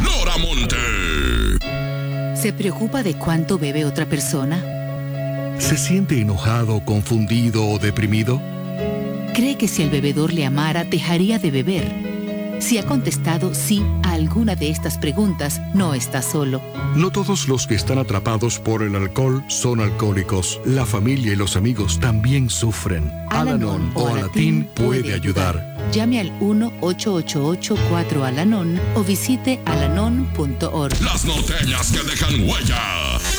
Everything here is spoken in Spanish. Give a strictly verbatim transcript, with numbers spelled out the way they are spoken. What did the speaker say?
Noramonte. ¿Se preocupa de cuánto bebe otra persona? ¿Se siente enojado, confundido o deprimido? ¿Cree que si el bebedor le amara, dejaría de beber? Si ha contestado sí a alguna de estas preguntas, no está solo. No todos los que están atrapados por el alcohol son alcohólicos. La familia y los amigos también sufren. Al-Anon o Alatín puede ayudar. Llame al uno ocho ocho ocho cuatro Al-Anon o visite alanon punto org. Las norteñas que dejan huella.